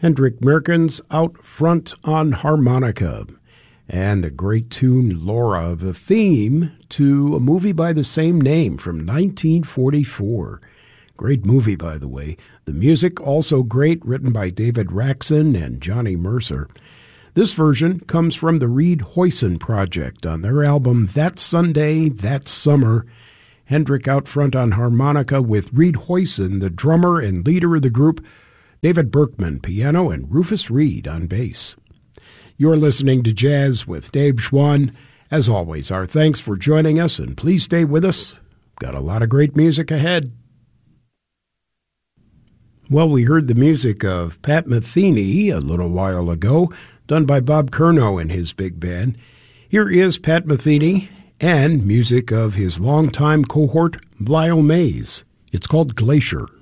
Hendrik Merkens out front on harmonica, and the great tune Laura, the theme to a movie by the same name from 1944. Great movie, by the way. The music also great, written by David Raxon and Johnny Mercer. This version comes from the Reed Hoyson Project on their album That Sunday, That Summer. Hendrik out front on harmonica with Reed Hoyson, the drummer and leader of the group, David Berkman, piano, and Rufus Reed on bass. You're listening to Jazz with Dave Schwann. As always, our thanks for joining us, and please stay with us. Got a lot of great music ahead. Well, we heard the music of Pat Metheny a little while ago, done by Bob Curnow and his big band. Here is Pat Metheny and music of his longtime cohort, Lyle Mays. It's called Glacier.